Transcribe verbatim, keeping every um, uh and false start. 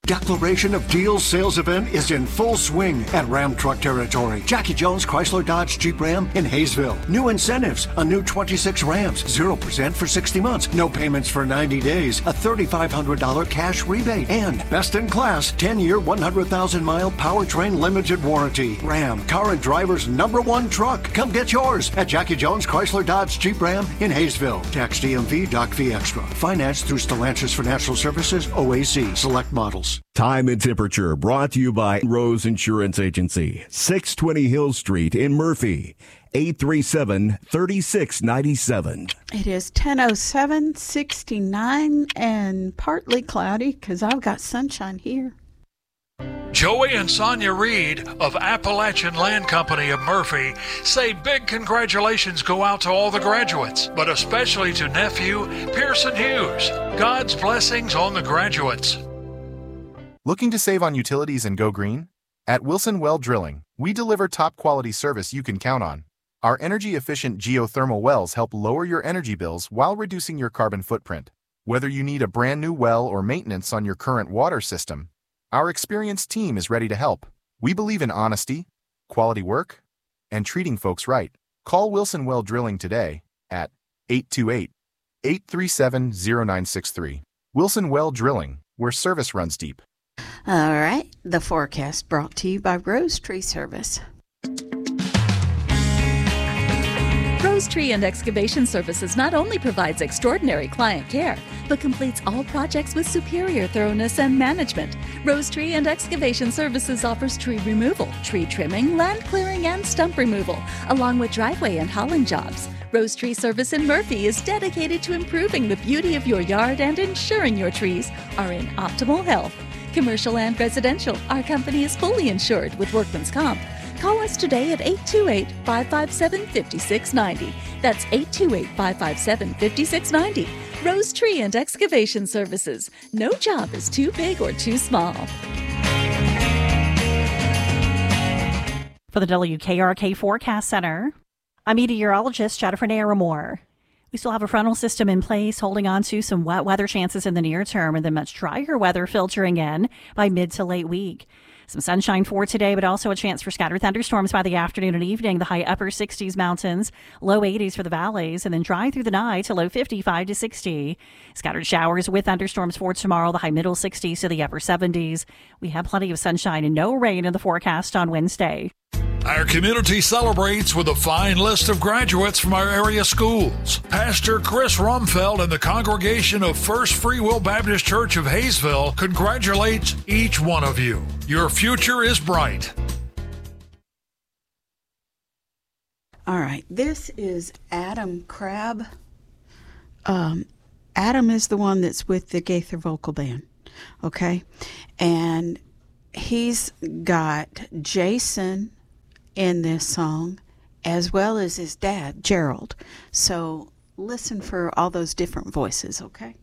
Declaration of Deals sales event is in full swing at Ram Truck Territory. Jackie Jones Chrysler Dodge Jeep Ram in Hayesville. New incentives, a new twenty-six Rams, zero percent for sixty months, no payments for ninety days, a three thousand five hundred dollars cash rebate, and best in class, ten-year, one hundred thousand mile powertrain limited warranty. Ram, car and driver's number one truck. Come get yours at Jackie Jones Chrysler Dodge Jeep Ram in Hayesville. Tax D M V, Doc Fee Extra. Financed through Stellantis Financial Services, O A C. Select models. Time and temperature brought to you by Rose Insurance Agency, six twenty Hill Street in Murphy, eight three seven, three six nine seven. It is ten oh seven, sixty-nine, and partly cloudy because I've got sunshine here. Joey and Sonia Reed of Appalachian Land Company of Murphy say big congratulations go out to all the graduates, but especially to nephew Pearson Hughes. God's blessings on the graduates. Looking to save on utilities and go green? At Wilson Well Drilling, we deliver top-quality service you can count on. Our energy-efficient geothermal wells help lower your energy bills while reducing your carbon footprint. Whether you need a brand new well or maintenance on your current water system, our experienced team is ready to help. We believe in honesty, quality work, and treating folks right. Call Wilson Well Drilling today at eight two eight, eight three seven, zero nine six three. Wilson Well Drilling, where service runs deep. All right, the forecast brought to you by Rose Tree Service. Rose Tree and Excavation Services not only provides extraordinary client care, but completes all projects with superior thoroughness and management. Rose Tree and Excavation Services offers tree removal, tree trimming, land clearing, and stump removal, along with driveway and hauling jobs. Rose Tree Service in Murphy is dedicated to improving the beauty of your yard and ensuring your trees are in optimal health. Commercial and residential, our company is fully insured with Workman's Comp. Call us today at eight two eight, five five seven, five six nine zero. That's eight two eight, five five seven, five six nine zero. Rose Tree and Excavation Services. No job is too big or too small. For the W K R K Forecast Center, I'm meteorologist Jennifer Naramore. We still have a frontal system in place holding on to some wet weather chances in the near term and then much drier weather filtering in by mid to late week. Some sunshine for today, but also a chance for scattered thunderstorms by the afternoon and evening. The high upper sixties mountains, low eighties for the valleys, and then dry through the night to low fifty-five to sixty. Scattered showers with thunderstorms for tomorrow, the high middle sixties to the upper seventies. We have plenty of sunshine and no rain in the forecast on Wednesday. Our community celebrates with a fine list of graduates from our area schools. Pastor Chris Rumfeld and the congregation of First Free Will Baptist Church of Hayesville congratulates each one of you. Your future is bright. All right, this is Adam Crabb. Um, Adam is the one that's with the Gaither Vocal Band, okay? And he's got Jason in this song, as well as his dad, Gerald. So listen for all those different voices, okay?